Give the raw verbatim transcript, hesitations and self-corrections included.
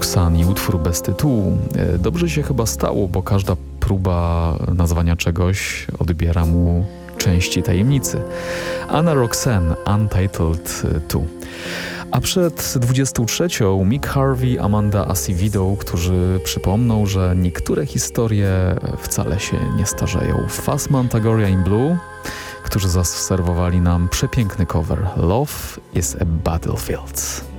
Roxanne i utwór bez tytułu. Dobrze się chyba stało, bo każda próba nazwania czegoś odbiera mu części tajemnicy. Anna Roxanne, Untitled two. A przed dwudziestą trzecią Mick Harvey, Amanda Acevedo, którzy przypomną, że niektóre historie wcale się nie starzeją. Phasmagoria in Blue, którzy zaserwowali nam przepiękny cover Love is a Battlefield.